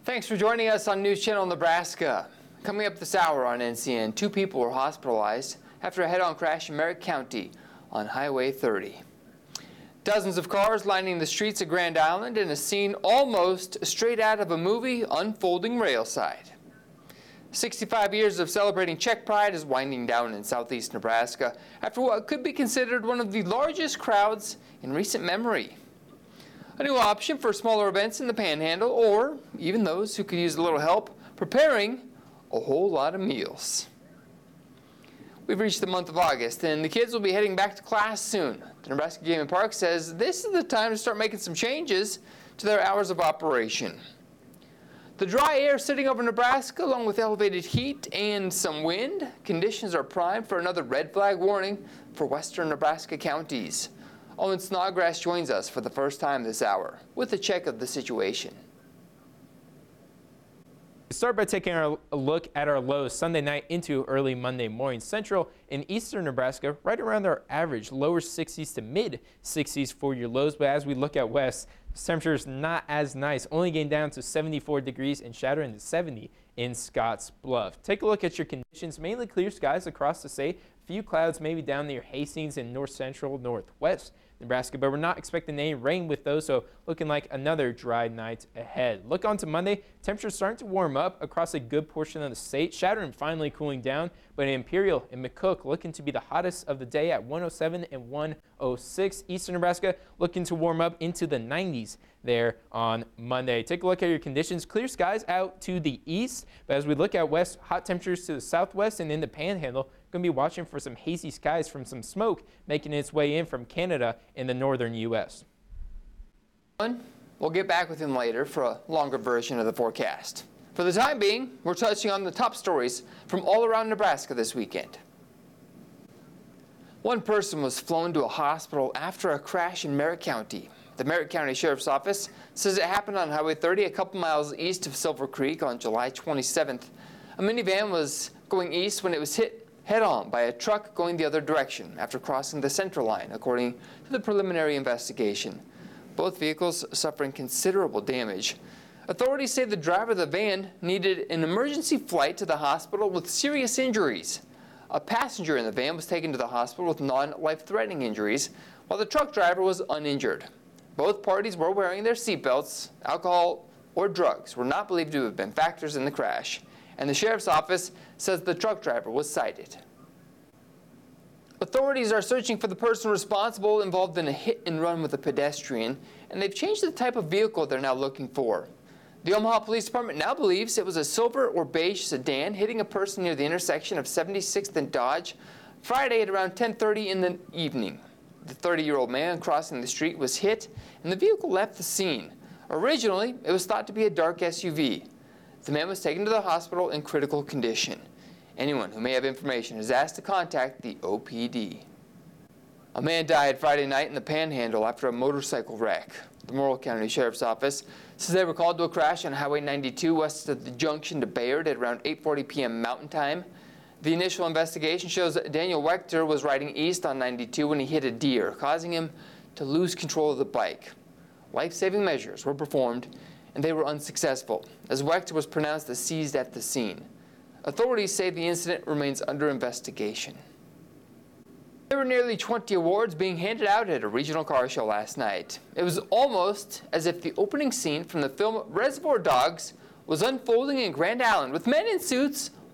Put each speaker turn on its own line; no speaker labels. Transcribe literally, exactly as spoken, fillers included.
Thanks for joining us on News Channel Nebraska. Coming up this hour on N C N, two people were hospitalized after a head-on crash in Merritt County on Highway thirty. Dozens of cars lining the streets of Grand Island in a scene almost straight out of a movie unfolding railside. sixty-five years of celebrating Czech Pride is winding down in southeast Nebraska after what could be considered one of the largest crowds in recent memory. A new option for smaller events in the Panhandle, or even those who could use a little help preparing a whole lot of meals. We've reached the month of August, and the kids will be heading back to class soon. The Nebraska Game and Park says this is the time to start making some changes to their hours of operation. The dry air sitting over Nebraska, along with elevated heat and some wind, conditions are primed for another red flag warning for western Nebraska counties. Owen Snodgrass joins us for the first time this hour with a check of the situation.
Start by taking a look at our lows Sunday night into early Monday morning. Central and eastern Nebraska right around our average, lower sixties to mid sixties for your lows. But as we look at west, temperatures not as nice, only getting down to seventy-four degrees and shattering to seventy in Scotts Bluff. Take a look at your conditions, mainly clear skies across the state. A few clouds maybe down near Hastings and north central, northwest Nebraska, but we're not expecting any rain with those, so looking like another dry night ahead. Look on to Monday, temperatures starting to warm up across a good portion of the state. Shattering finally cooling down, but in Imperial and McCook looking to be the hottest of the day at one oh seven and one oh six. Eastern Nebraska looking to warm up into the nineties there on Monday. Take a look at your conditions. Clear skies out to the east, but as we look at west, hot temperatures to the southwest and in the Panhandle. Going to be watching for some hazy skies from some smoke making its way in from Canada in the northern U S
We'll get back with him later for a longer version of the forecast. For the time being, we're touching on the top stories from all around Nebraska this weekend. One person was flown to a hospital after a crash in Merritt County. The Merritt County Sheriff's Office says it happened on Highway thirty a couple miles east of Silver Creek on July twenty-seventh. A minivan was going east when it was hit head-on by a truck going the other direction after crossing the center line, according to the preliminary investigation. Both vehicles suffering considerable damage. Authorities say the driver of the van needed an emergency flight to the hospital with serious injuries. A passenger in the van was taken to the hospital with non-life-threatening injuries, while the truck driver was uninjured. Both parties were wearing their seatbelts. Alcohol or drugs were not believed to have been factors in the crash, and the sheriff's office says the truck driver was cited. Authorities are searching for the person responsible involved in a hit and run with a pedestrian, and they've changed the type of vehicle they're now looking for. The Omaha Police Department now believes it was a silver or beige sedan hitting a person near the intersection of seventy-sixth and Dodge Friday at around ten thirty in the evening. The thirty-year-old man crossing the street was hit, and the vehicle left the scene. Originally, it was thought to be a dark S U V. The man was taken to the hospital in critical condition. Anyone who may have information is asked to contact the O P D. A man died Friday night in the Panhandle after a motorcycle wreck. The Morrill County Sheriff's Office says they were called to a crash on Highway ninety-two west of the junction to Bayard at around eight forty p m Mountain Time. The initial investigation shows that Daniel Wechter was riding east on ninety-two when he hit a deer, causing him to lose control of the bike. Life-saving measures were performed, and they were unsuccessful, as Wechter was pronounced deceased at the scene. Authorities say the incident remains under investigation. There were nearly twenty awards being handed out at a regional car show last night. It was almost as if the opening scene from the film Reservoir Dogs was unfolding in Grand Island, with men in suits